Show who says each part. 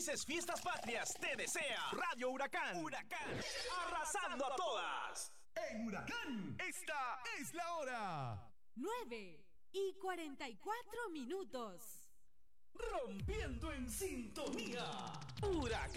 Speaker 1: Felices Fiestas Patrias te desea Radio Huracán. Huracán, arrasando a todas.
Speaker 2: En Huracán, esta es la hora.
Speaker 3: 9:44.
Speaker 1: Rompiendo en sintonía. Huracán.